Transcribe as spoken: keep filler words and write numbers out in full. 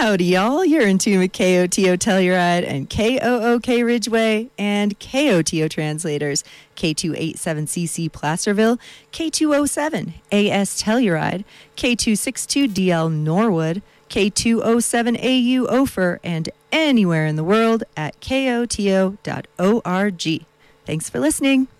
Howdy, y'all. You're in tune with K O T O Telluride and K O O K Ridgeway and K O T O Translators, K two eighty-seven C C Placerville, K two oh seven A S Telluride, K two sixty-two D L Norwood, K two oh seven A U Ophir, and anywhere in the world at K O T O dot org. Thanks for listening.